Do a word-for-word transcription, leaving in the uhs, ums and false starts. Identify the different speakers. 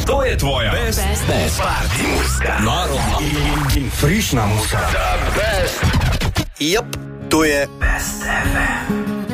Speaker 1: To je tvoja best, best, best party muzika. Narodna in, in frišna muzika. The best.
Speaker 2: Jop, to je
Speaker 1: Best F M.